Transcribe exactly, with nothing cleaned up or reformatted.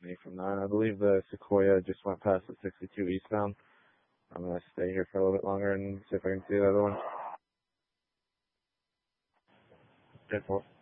me from nine. I believe the Sequoia just went past the sixty-two eastbound. I'm going to stay here for a little bit longer and see if I can see the other one. ten four.